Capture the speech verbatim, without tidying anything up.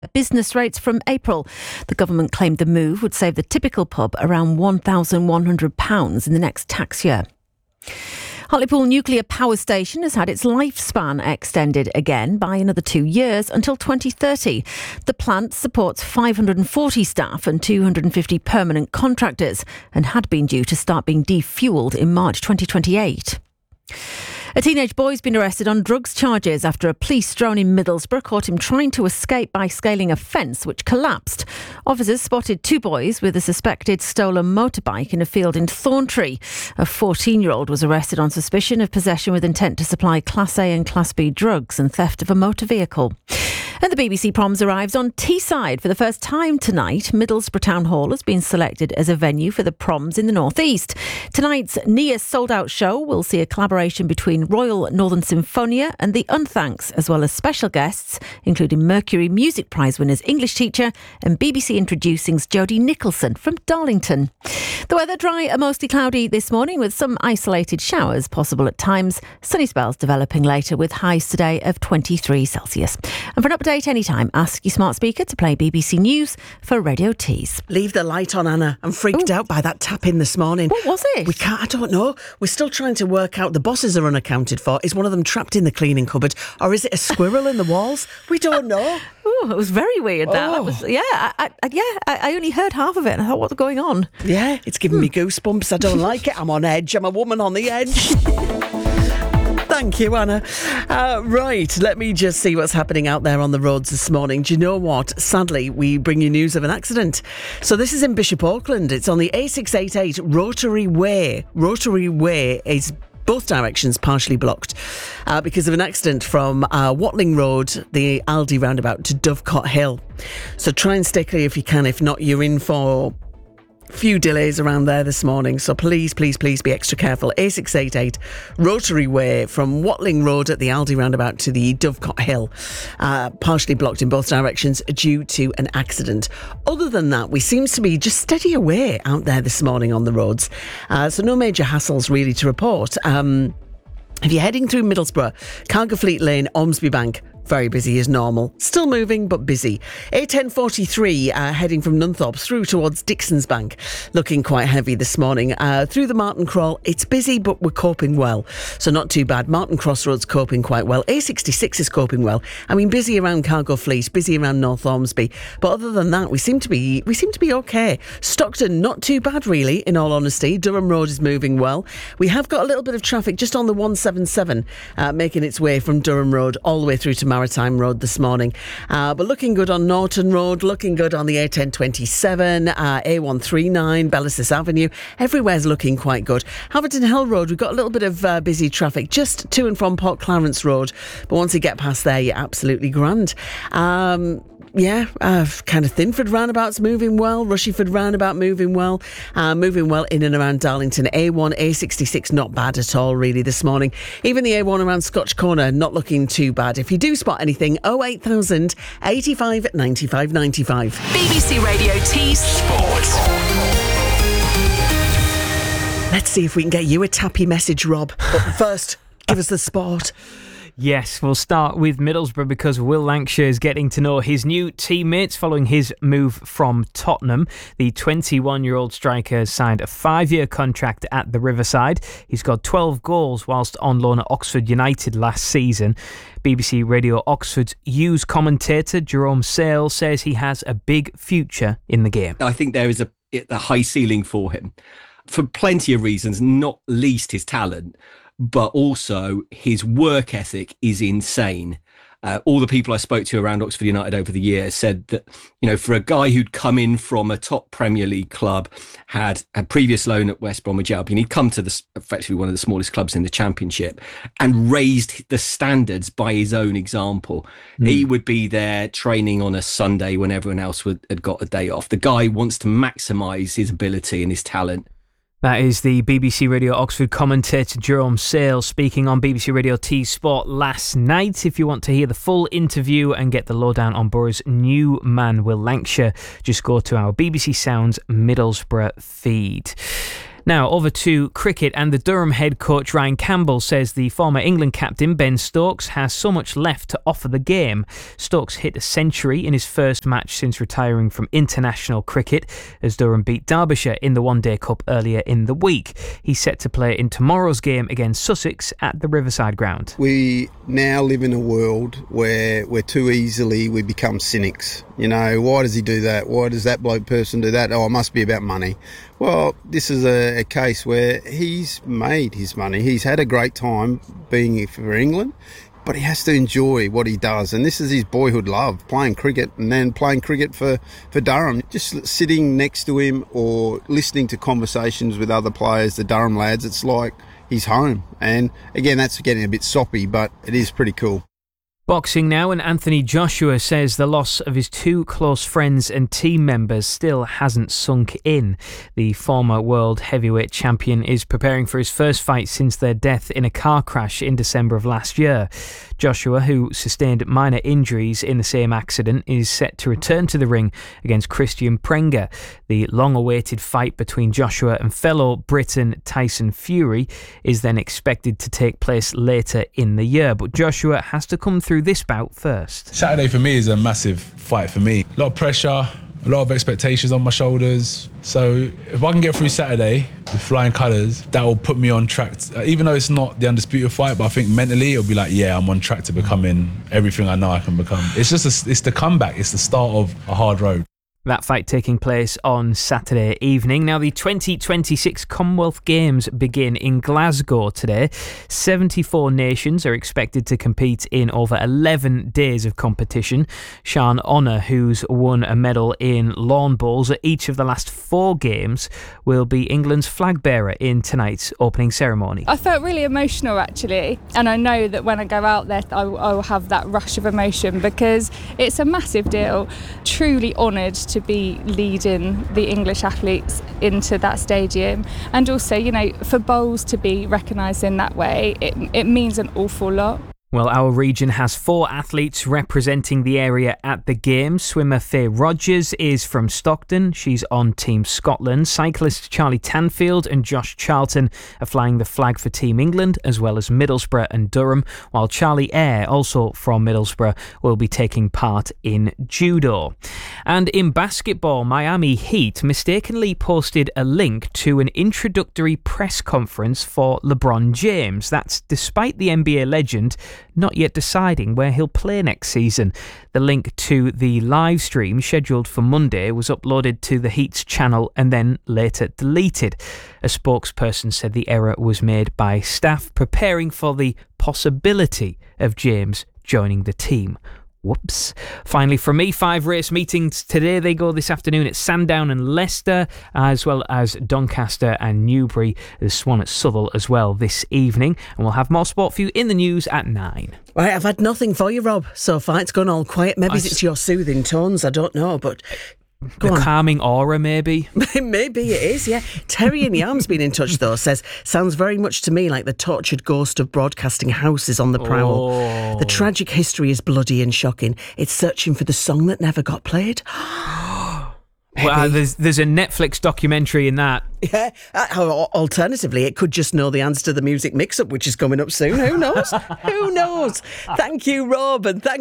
business rates from April. The government claimed the move would save the typical pub around one thousand one hundred pounds in the next tax year. Hartlepool Nuclear Power Station has had its lifespan extended again by another two years until twenty thirty. The plant supports five hundred forty staff and two hundred fifty permanent contractors and had been due to start being defuelled in March twenty twenty-eight. A teenage boy's been arrested on drugs charges after a police drone in Middlesbrough caught him trying to escape by scaling a fence which collapsed. Officers spotted two boys with a suspected stolen motorbike in a field in Thorntree. A fourteen-year-old was arrested on suspicion of possession with intent to supply Class A and Class B drugs and theft of a motor vehicle. And the B B C Proms arrives on Teesside for the first time tonight. Middlesbrough Town Hall has been selected as a venue for the Proms in the North East. Tonight's near sold-out show will see a collaboration between Royal Northern Symphonia and the Unthanks, as well as special guests, including Mercury Music Prize winners English teacher and B B C Introducing's Jodie Nicholson from Darlington. The weather dry and mostly cloudy this morning with some isolated showers possible at times. Sunny spells developing later with highs today of twenty-three Celsius. And for an update anytime, ask your smart speaker to play B B C News for Radio Tees. Leave the light on, Anna. I'm freaked Ooh. out by that tap-in this morning. What was it? We can't, I don't know. We're still trying to work out. The bosses are unaccounted for. Is one of them trapped in the cleaning cupboard? Or is it a squirrel in the walls? We don't know. Oh, it was very weird, that. Oh. that was, yeah, I, I, yeah I, I only heard half of it and I thought, what's going on? Yeah, it's giving hmm. me goosebumps. I don't like it. I'm on edge. I'm a woman on the edge. Thank you, Anna. Uh, right, let me just see what's happening out there on the roads this morning. Do you know what? Sadly, we bring you news of an accident. So this is in Bishop Auckland. It's on the A six eighty-eight Rotary Way. Rotary Way is both directions partially blocked uh, because of an accident from uh, Watling Road, the Aldi roundabout, to Dovecot Hill. So try and stay clear if you can. If not, you're in for few delays around there this morning, so please please please be extra careful. A six eighty-eight Rotary Way from Watling Road at the Aldi roundabout to the Dovecot Hill, uh, partially blocked in both directions due to an accident. Other than that, we seems to be just steady away out there this morning on the roads, uh, so no major hassles really to report. Um, if you're heading through Middlesbrough, Cargafleet Lane, Ormsby Bank, very busy as normal. Still moving, but busy. A ten forty-three uh, heading from Nunthorpe through towards Dixon's Bank. Looking quite heavy this morning. Uh, through the Martin Crawl, it's busy, but we're coping well. So not too bad. Martin Crossroads coping quite well. A sixty-six is coping well. I mean, busy around Cargafleet, busy around North Ormsby. But other than that, we seem to be we seem to be okay. Stockton, not too bad really, in all honesty. Durham Road is moving well. We have got a little bit of traffic just on the one seventy-seven, uh, making its way from Durham Road all the way through to Maritime Road this morning, uh, but looking good on Norton Road, looking good on the A ten twenty-seven, uh, A one thirty-nine, Bellicis Avenue. Everywhere's looking quite good. Haverton Hill Road, we've got a little bit of uh, busy traffic just to and from Port Clarence Road, but once you get past there, you're absolutely grand. Um, yeah, uh, kind of Thinford roundabout's moving well, Rushyford roundabout moving well, uh, moving well in and around Darlington. A one, A sixty-six, not bad at all really this morning. Even the A one around Scotch Corner, not looking too bad. If you do spot anything, oh eight thousand, eighty-five, ninety-five, ninety-five. B B C Radio Tees Sports. Let's see if we can get you a tappy message, Rob. But first, give us the sport. Yes, we'll start with Middlesbrough because Will Lancashire is getting to know his new teammates following his move from Tottenham. The twenty-one-year-old striker has signed a five-year contract at the Riverside. He scored twelve goals whilst on loan at Oxford United last season. B B C Radio Oxford's Hughes commentator Jerome Sale says he has a big future in the game. I think there is a, a high ceiling for him for plenty of reasons, not least his talent, but also his work ethic is insane. Uh, all the people I spoke to around Oxford United over the years said that, you know, for a guy who'd come in from a top Premier League club, had a previous loan at West Bromwich Albion, he'd come to the, effectively one of the smallest clubs in the Championship and raised the standards by his own example. Mm. He would be there training on a Sunday when everyone else would, had got a day off. The guy wants to maximise his ability and his talent. That is the B B C Radio Oxford commentator Jerome Sale speaking on B B C Radio T Sport last night. If you want to hear the full interview and get the lowdown on Borough's new man Will Lancashire, just go to our B B C Sounds Middlesbrough feed. Now, over to cricket, and the Durham head coach Ryan Campbell says the former England captain Ben Stokes has so much left to offer the game. Stokes hit a century in his first match since retiring from international cricket as Durham beat Derbyshire in the One Day Cup earlier in the week. He's set to play in tomorrow's game against Sussex at the Riverside Ground. We now live in a world where we're too easily we become cynics. You know, why does he do that? Why does that bloke person do that? Oh, it must be about money. Well, this is a, a case where he's made his money. He's had a great time being for England, but he has to enjoy what he does. And this is his boyhood love, playing cricket and then playing cricket for, for Durham. Just sitting next to him or listening to conversations with other players, the Durham lads, it's like he's home. And again, that's getting a bit soppy, but it is pretty cool. Boxing now, and Anthony Joshua says the loss of his two close friends and team members still hasn't sunk in. The former world heavyweight champion is preparing for his first fight since their death in a car crash in December of last year. Joshua, who sustained minor injuries in the same accident, is set to return to the ring against Christian Prenga. The long-awaited fight between Joshua and fellow Briton Tyson Fury is then expected to take place later in the year, but Joshua has to come through this bout first. Saturday for me is a massive fight for me. A lot of pressure, a lot of expectations on my shoulders. So if I can get through Saturday with flying colours, that will put me on track. To, even though it's not the undisputed fight, but I think mentally it'll be like, yeah, I'm on track to becoming everything I know I can become. It's just, a, it's the comeback. It's the start of a hard road. That fight taking place on Saturday evening. Now, the twenty twenty-six Commonwealth Games begin in Glasgow today. seventy-four nations are expected to compete in over eleven days of competition. Sian Honor, who's won a medal in lawn bowls at each of the last four games, will be England's flag bearer in tonight's opening ceremony. I felt really emotional, actually, and I know that when I go out there I will have that rush of emotion because it's a massive deal. Truly honoured to be leading the English athletes into that stadium, and also, you know, for bowls to be recognised in that way, it, it means an awful lot. Well, our region has four athletes representing the area at the Games. Swimmer Faye Rogers is from Stockton. She's on Team Scotland. Cyclist Charlie Tanfield and Josh Charlton are flying the flag for Team England, as well as Middlesbrough and Durham, while Charlie Eyre, also from Middlesbrough, will be taking part in judo. And in basketball, Miami Heat mistakenly posted a link to an introductory press conference for LeBron James. That's despite the N B A legend not yet deciding where he'll play next season. The link to the live stream scheduled for Monday was uploaded to the Heat's channel and then later deleted. A spokesperson said the error was made by staff preparing for the possibility of James joining the team. Whoops. Finally, from me, five race meetings today. They go this afternoon at Sandown and Leicester, as well as Doncaster and Newbury. There's one at Southall as well this evening. And we'll have more sport for you in the news at nine. Right, I've had nothing for you, Rob, so far. It's gone all quiet. Maybe s- it's your soothing tones, I don't know, but... Go the on. calming aura, maybe? Maybe it is, yeah. Terry in Yarm's been in touch, though, says, sounds very much to me like the tortured ghost of Broadcasting House is on the prowl. Oh. The tragic history is bloody and shocking. It's searching for the song that never got played. Well, there's, there's a Netflix documentary in that. Yeah. Uh, alternatively, it could just know the answer to the music mix-up, which is coming up soon. Who knows? Who knows? Thank you, Rob, and thank